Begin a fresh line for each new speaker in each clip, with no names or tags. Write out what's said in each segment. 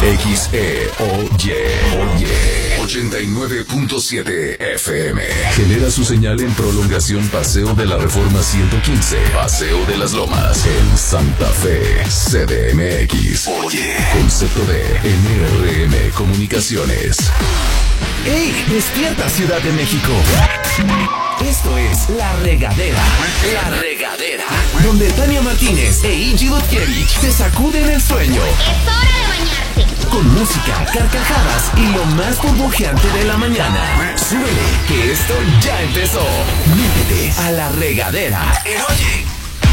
Oye, 89.7 FM. Genera su señal en prolongación Paseo de la Reforma 115, Paseo de las Lomas, en Santa Fe, CDMX. Oye, concepto de NRM Comunicaciones.
¡Ey! ¡Despierta, Ciudad de México! Esto es La Regadera. La Regadera. Donde Tania Martínez e Iggy Dutkiewicz te sacuden el sueño.
¡Es hora de bañarse!
Con música, carcajadas y lo más burbujeante de la mañana. Súbele, que esto ya empezó. Métete a La Regadera. Oye.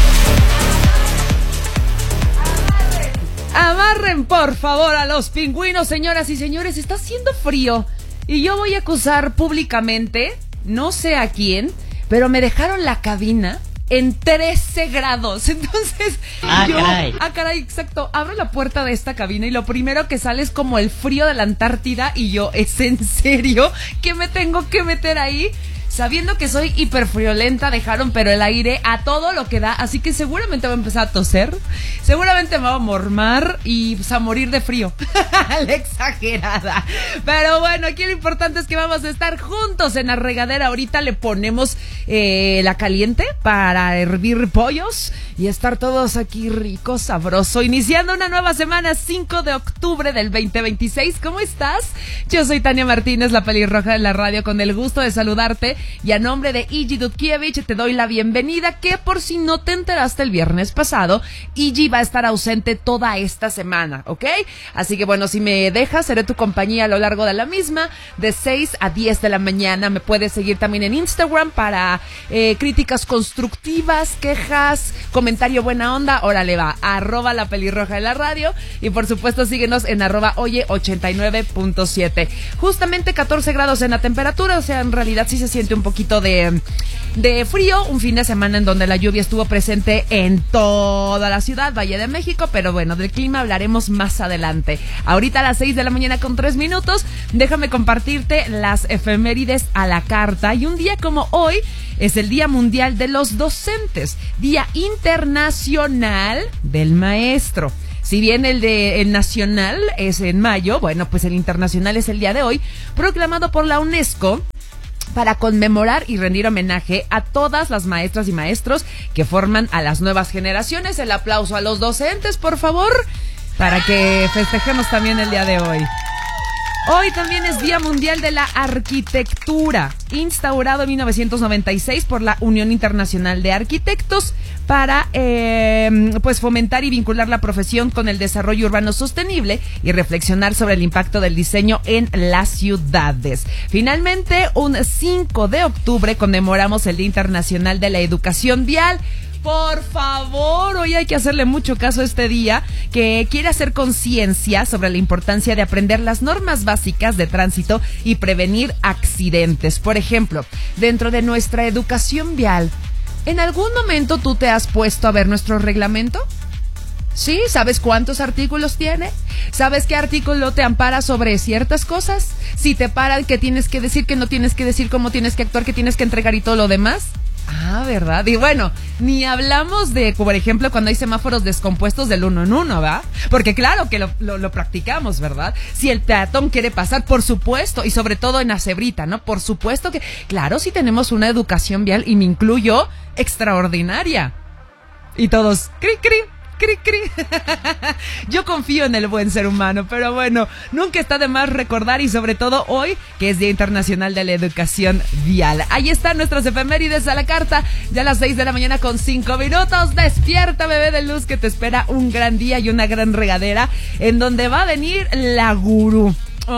Amarren, por favor, a los pingüinos, señoras y señores. Está haciendo frío. Y yo voy a acusar públicamente, no sé a quién, pero me dejaron la cabina en 13 grados. Entonces, caray, exacto. Abro la puerta de esta cabina y lo primero que sale es como el frío de la Antártida. Y yo, ¿es en serio que me tengo que meter ahí? Sabiendo que soy hiperfriolenta, dejaron pero el aire a todo lo que da, así que seguramente voy a empezar a toser, seguramente me voy a mormar y pues, a morir de frío. La exagerada. Pero bueno, aquí lo importante es que vamos a estar juntos en La Regadera. Ahorita le ponemos la caliente para hervir pollos y estar todos aquí rico, sabroso, iniciando una nueva semana, 5 de octubre del 2026. ¿Cómo estás? Yo soy Tania Martínez, la pelirroja de la radio, con el gusto de saludarte. Y a nombre de Iggy Dutkiewicz te doy la bienvenida, que por si no te enteraste el viernes pasado, Iggy va a estar ausente toda esta semana, ¿ok? Así que bueno, si me dejas, seré tu compañía a lo largo de la misma, de 6 a 10 de la mañana. Me puedes seguir también en Instagram para críticas constructivas, quejas, comentario buena onda. Órale va, @ la pelirroja de la radio. Y por supuesto síguenos en @oye 89.7. Justamente 14 grados en la temperatura, o sea, en realidad sí se siente un poquito de frío, un fin de semana en donde la lluvia estuvo presente en toda la ciudad, Valle de México, pero bueno, del clima hablaremos más adelante. Ahorita a las 6 de la mañana con 3 minutos, déjame compartirte las efemérides a la carta. Y un día como hoy es el Día Mundial de los Docentes, Día Internacional del Maestro. Si bien el nacional es en mayo, bueno, pues el internacional es el día de hoy, proclamado por la UNESCO para conmemorar y rendir homenaje a todas las maestras y maestros que forman a las nuevas generaciones. El aplauso a los docentes, por favor, para que festejemos también el día de hoy. Hoy también es Día Mundial de la Arquitectura, instaurado en 1996 por la Unión Internacional de Arquitectos para pues fomentar y vincular la profesión con el desarrollo urbano sostenible y reflexionar sobre el impacto del diseño en las ciudades. Finalmente, un 5 de octubre conmemoramos el Día Internacional de la Educación Vial. Por favor, hoy hay que hacerle mucho caso a este día, que quiere hacer conciencia sobre la importancia de aprender las normas básicas de tránsito y prevenir accidentes. Por ejemplo, dentro de nuestra educación vial, ¿en algún momento tú te has puesto a ver nuestro reglamento? ¿Sí? ¿Sabes cuántos artículos tiene? ¿Sabes qué artículo te ampara sobre ciertas cosas? Si te paran, ¿qué tienes que decir, qué no tienes que decir, cómo tienes que actuar, qué tienes que entregar y todo lo demás? Ah, ¿verdad? Y bueno, ni hablamos de, por ejemplo, cuando hay semáforos descompuestos del 1 en 1, ¿verdad? Porque claro que lo practicamos, ¿verdad? Si el peatón quiere pasar, por supuesto, y sobre todo en la cebrita, ¿no? Por supuesto que, claro, sí tenemos una educación vial, y me incluyo, extraordinaria. Y todos, cri, cri. Cri, cri. Yo confío en el buen ser humano, pero bueno, nunca está de más recordar, y sobre todo hoy, que es Día Internacional de la Educación Vial. Ahí están nuestras efemérides a la carta, ya a las 6 de la mañana con 5 minutos. Despierta, bebé de luz, que te espera un gran día y una gran regadera, en donde va a venir la gurú.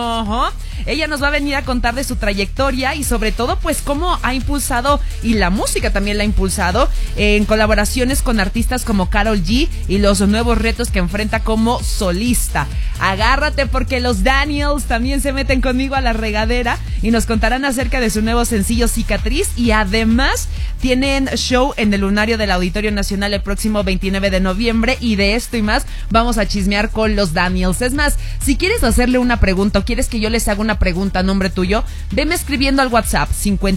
Ella nos va a venir a contar de su trayectoria y sobre todo pues cómo ha impulsado, y la música también la ha impulsado, en colaboraciones con artistas como Karol G y los nuevos retos que enfrenta como solista. Agárrate, porque los Daniels también se meten conmigo a la regadera y nos contarán acerca de su nuevo sencillo Cicatriz, y además tienen show en el Lunario del Auditorio Nacional el próximo 29 de noviembre, y de esto y más vamos a chismear con los Daniels. Es más, si quieres hacerle una pregunta o quieres que yo les haga una pregunta a nombre tuyo, veme escribiendo al WhatsApp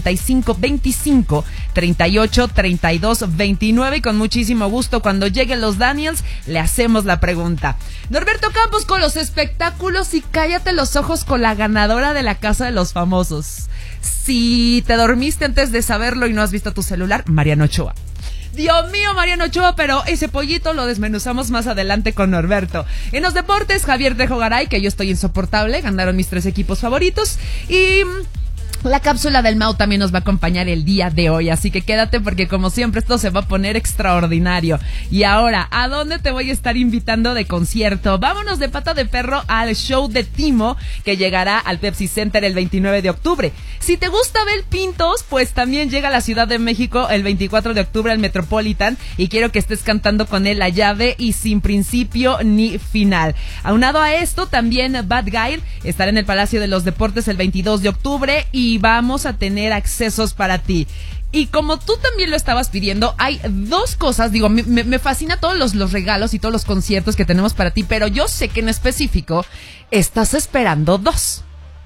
5525 38 32 29 y con muchísimo gusto cuando lleguen los Daniels le hacemos la pregunta. Norberto Campos con los espectáculos, y cállate los ojos con la ganadora de la Casa de los Famosos. Si te dormiste antes de saberlo y no has visto tu celular, Mariano Ochoa. Dios mío, Mariano Ochoa, pero ese pollito lo desmenuzamos más adelante con Norberto. En los deportes, Javier Trejo Garay, que yo estoy insoportable, ganaron mis 3 equipos favoritos, y la cápsula del Mau también nos va a acompañar el día de hoy, así que quédate porque como siempre esto se va a poner extraordinario. Y ahora, ¿a dónde te voy a estar invitando de concierto? Vámonos de pata de perro al show de Timo, que llegará al Pepsi Center el 29 de octubre. Si te gusta Abel Pintos, pues también llega a la Ciudad de México el 24 de octubre al Metropolitan, y quiero que estés cantando con él La Llave y Sin Principio ni Final. Aunado a esto, también Bad Guy estará en el Palacio de los Deportes el 22 de octubre, y vamos a tener accesos para ti. Y como tú también lo estabas pidiendo, hay 2 cosas, digo, me fascina todos los regalos y todos los conciertos que tenemos para ti, pero yo sé que en específico estás esperando 2.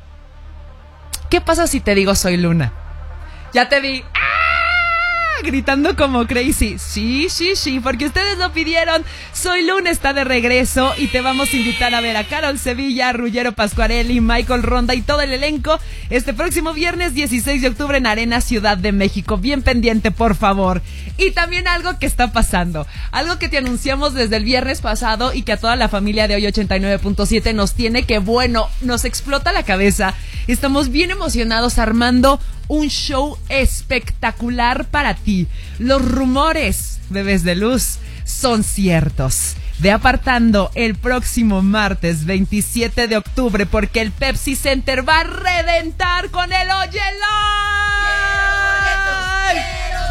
¿Qué pasa si te digo Soy Luna? Ya te vi gritando como crazy. Sí, porque ustedes lo pidieron. Soy Luna está de regreso y te vamos a invitar a ver a Carol Sevilla, Ruggero Pascuarelli, Michael Ronda y todo el elenco este próximo viernes 16 de octubre en Arena Ciudad de México. Bien pendiente, por favor. Y también algo que está pasando, algo que te anunciamos desde el viernes pasado y que a toda la familia de hoy 89.7 nos tiene que, bueno, nos explota la cabeza. Estamos bien emocionados armando un show espectacular para ti. Los rumores, bebés de luz, son ciertos. Ve apartando el próximo martes 27 de octubre porque el Pepsi Center va a reventar con el Oye Live.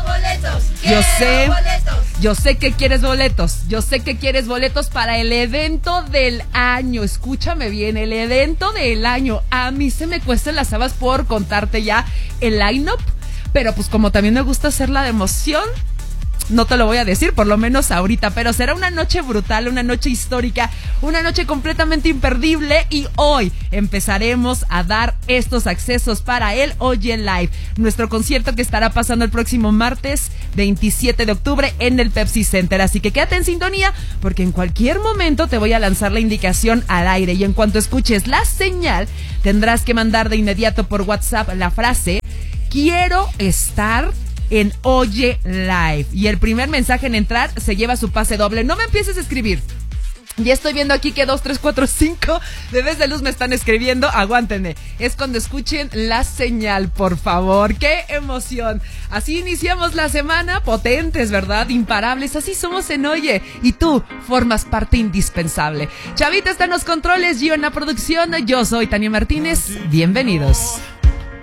Yo sé que quieres boletos para el evento del año. Escúchame bien, el evento del año. A mí se me cuestan las habas por contarte ya el line-up, pero pues como también me gusta hacerla de emoción, no te lo voy a decir, por lo menos ahorita, pero será una noche brutal, una noche histórica, una noche completamente imperdible, y hoy empezaremos a dar estos accesos para el Oye Live, nuestro concierto que estará pasando el próximo martes 27 de octubre en el Pepsi Center, así que quédate en sintonía porque en cualquier momento te voy a lanzar la indicación al aire, y en cuanto escuches la señal tendrás que mandar de inmediato por WhatsApp la frase "Quiero estar en Oye Live", y el primer mensaje en entrar se lleva su pase doble. No me empieces a escribir. Ya estoy viendo aquí que 2, 3, 4, 5 bebés de luz me están escribiendo. Aguántenme. Es cuando escuchen la señal, por favor. ¡Qué emoción! Así iniciamos la semana, potentes, ¿verdad? Imparables. Así somos en Oye. Y tú formas parte indispensable. Chavita está en los controles, Gio en la producción. Yo soy Tania Martínez. Bienvenidos.